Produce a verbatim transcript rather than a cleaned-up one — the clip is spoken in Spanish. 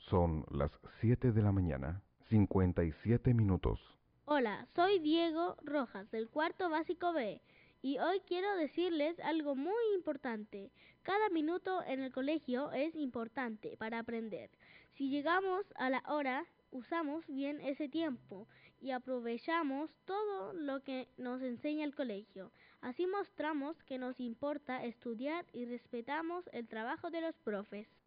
Son las siete de la mañana, cincuenta y siete minutos. Hola, soy Diego Rojas del cuarto básico B y hoy quiero decirles algo muy importante. Cada minuto en el colegio es importante para aprender. Si llegamos a la hora, usamos bien ese tiempo y aprovechamos todo lo que nos enseña el colegio. Así mostramos que nos importa estudiar y respetamos el trabajo de los profes.